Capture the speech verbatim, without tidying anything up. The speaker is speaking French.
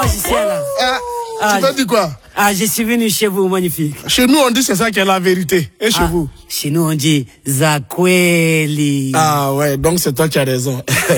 magicien là. Ah, Ah, tu t'as dit quoi? Ah, je suis venu chez vous, magnifique. Chez nous, on dit c'est ça qui est la vérité. Et chez Ah, vous? Chez nous, on dit Zakweli. Ah ouais, donc c'est toi qui as raison.